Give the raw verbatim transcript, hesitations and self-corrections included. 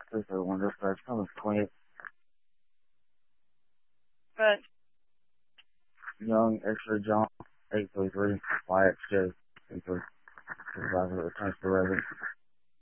This is one dispatch. Number twenty. Good. Young, Extra John, eight three three, Y X J.